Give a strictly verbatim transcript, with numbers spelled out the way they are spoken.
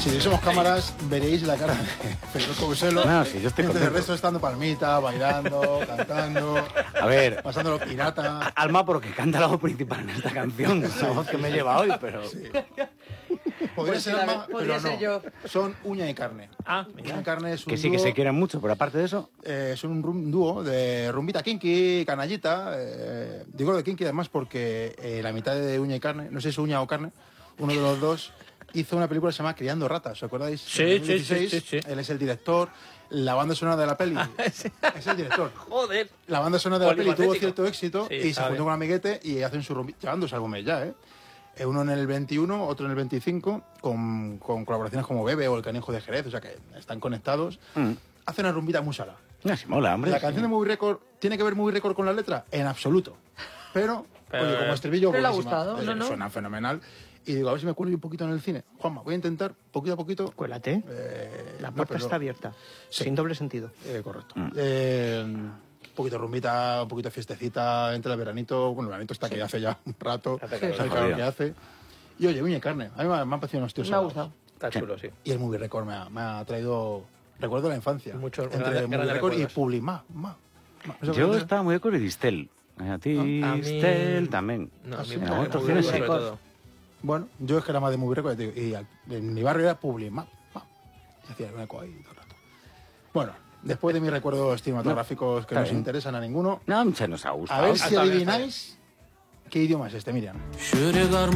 Si tuviésemos cámaras, veréis la cara de Federico Buselo. No, sí, yo estoy mientras el contento. resto estando palmita, bailando, cantando. A ver, pasándolo pirata. Alma, porque canta la voz principal en esta canción. Esa voz que me lleva hoy, pero... Sí. Podría Pues ser sí, Alma, podría pero ser no. yo. Son Uña y Carne. Ah, Uña mira. y Carne es un Que sí, que dúo, se quieren mucho, pero aparte de eso... eh, son un rum- dúo de rumbita kinky, canallita. Eh, digo lo de kinky además porque eh, la mitad de Uña y Carne, no sé si es Uña o Carne, uno de los dos hizo una película que se llama Criando Ratas, ¿os acordáis? Sí, En sí, sí, sí, 2016, sí. Él es el director, la banda sonora de la peli es el director. Joder. La banda sonora de la peli tuvo Polifacético. cierto éxito Sí, y se está juntó bien. con un amiguete y hacen su rumbi, llevan dos álbumes ya, ¿eh? Eh, Uno en el veintiuno, otro en el veinticinco, con, con colaboraciones como Bebe o El Canijo de Jerez, o sea que están conectados. Mm. Hacen una rumbita muy sala. No, sí mola, hombre. La sí. canción de Movie Record, ¿tiene que ver Movie Record con la letra? En absoluto. Pero, Pero, oye, como estribillo, pero le ha buenísima. gustado, Eh, ¿no, no? Suena fenomenal. Y digo, a ver si me cuelo yo un poquito en el cine. Juanma, voy a intentar, poquito a poquito. Cuélate. eh, La no, puerta pero- está abierta. Sí. Sin doble sentido. Eh, correcto. Mm. Eh, un poquito de rumbita, un poquito de fiestecita entre el veranito. Bueno, el veranito está que hace ya un rato. Hace sabe calor. el calor que hace. Y oye, Uña y Carne. A mí me ha, me ha parecido unos tíos Me ha salados. gustado. Está chulo, sí. Y el Movie Record me ha, me ha traído recuerdo de la infancia. Muchos entre grandes- Movie grandes Record y recuerdos. Publi. Ma, ma, ma. ¿Eso Yo conoces? estaba muy de acuerdo y Distel. A ti, A mí- Distel, también. No, a mí sí. me En gusta algunas muy canciones sobre sí. todo. Bueno, yo es que era más de Movie Record tío, y al- en mi barrio era Publi. Ma, ma. Y hacía un eco ahí todo el rato. Bueno, después de mis recuerdos cinematográficos que no está os bien. interesan a ninguno, No, mucha nos ha a gustado. ver Ah, si está bien, está adivináis qué idioma es este, Miriam.